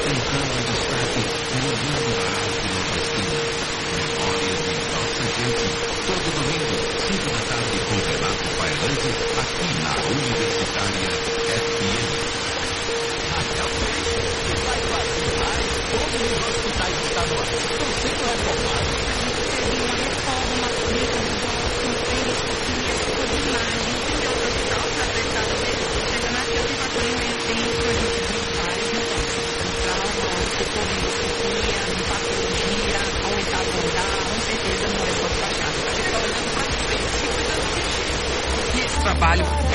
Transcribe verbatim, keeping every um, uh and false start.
sentado em destaque, molhando a arte nordestina. Memórias de nossa gente, todo domingo, cinco da tarde, com Renato Pairante, aqui na Universitária F M. Até o mês, que vai participar todos os hospitais estaduais. Estão sendo reformados. Teve uma reforma, dentro do voto, ainda tinha ficou demais. Tem outro hospital para prestar o mesmo. Chega na que eu tive acolhimento, tem projetos principais, então, trauma, socorro em endoscopia, de patologia, aumentar o andar, com certeza não é só para cá. A gente está olhando para frente e cuidando de gente. E esse trabalho